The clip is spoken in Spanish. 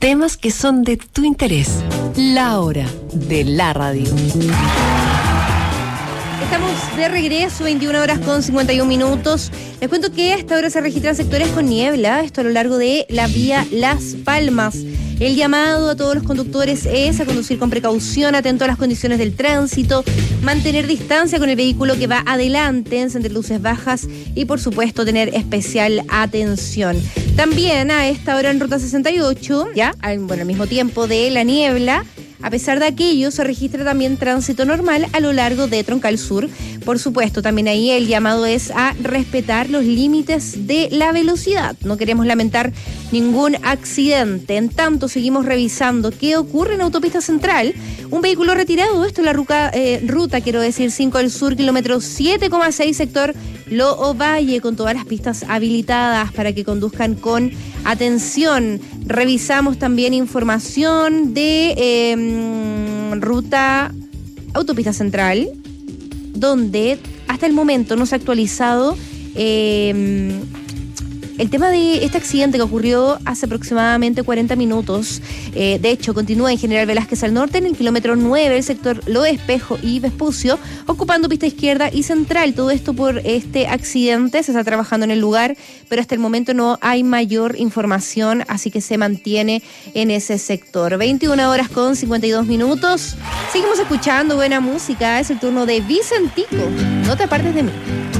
temas que son de tu interés. La hora de la radio. Estamos de regreso, 21 horas con 51 minutos. Les cuento que a esta hora se registran sectores con niebla, esto a lo largo de la vía Las Palmas. El llamado a todos los conductores es a conducir con precaución, atento a las condiciones del tránsito, mantener distancia con el vehículo que va adelante, encender luces bajas y, por supuesto, tener especial atención. También a esta hora en Ruta 68, al mismo tiempo de la niebla, a pesar de aquello, se registra también tránsito normal a lo largo de Troncal Sur. Por supuesto, también ahí el llamado es a respetar los límites de la velocidad. No queremos lamentar ningún accidente. En tanto, seguimos revisando qué ocurre en Autopista Central. Un vehículo retirado, esto es la ruta 5 del Sur, kilómetro 7,6, sector Loo Valle, con todas las pistas habilitadas para que conduzcan con atención. Revisamos también información de ruta Autopista Central, donde hasta el momento no se ha actualizado el tema de este accidente que ocurrió hace aproximadamente 40 minutos. De hecho, continúa en General Velázquez al norte, en el kilómetro 9, el sector Lo Espejo y Vespucio, ocupando pista izquierda y central. Todo esto por este accidente. Se está trabajando en el lugar, pero hasta el momento no hay mayor información, así que se mantiene en ese sector. 21 horas con 52 minutos. Seguimos escuchando buena música. Es el turno de Vicentico. No te apartes de mí.